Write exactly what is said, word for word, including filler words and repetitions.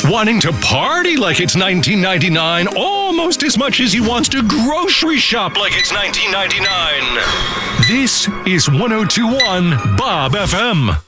wanting to party like it's nineteen ninety-nine almost as much as he wants to grocery shop like it's nineteen ninety-nine. This is one oh two point one Bob F M.